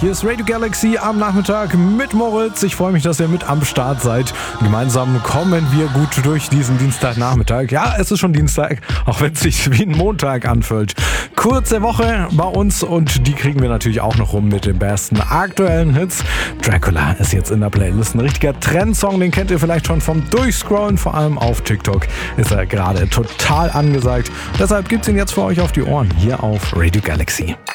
Hier ist Radio Galaxy am Nachmittag mit Moritz. Ich freue mich, dass ihr mit am Start seid. Gemeinsam kommen wir gut durch diesen Dienstagnachmittag. Ja, es ist schon Dienstag, auch wenn es sich wie ein Montag anfühlt. Kurze Woche bei uns und die kriegen wir natürlich auch noch rum mit den besten aktuellen Hits. Dracula ist jetzt in der Playlist. Ein richtiger Trendsong, den kennt ihr vielleicht schon vom Durchscrollen. Vor allem auf TikTok ist er gerade total angesagt. Deshalb gibt's ihn jetzt für euch auf die Ohren hier auf Radio Galaxy.